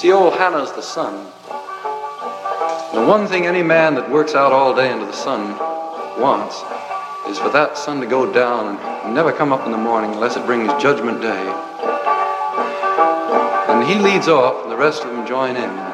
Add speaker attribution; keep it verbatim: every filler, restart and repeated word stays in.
Speaker 1: See, old Hannah's the sun. The one thing any man that works out all day into the sun wants is for that sun to go down and never come up in the morning unless it brings Judgment Day. And he leads off and the rest of them join in.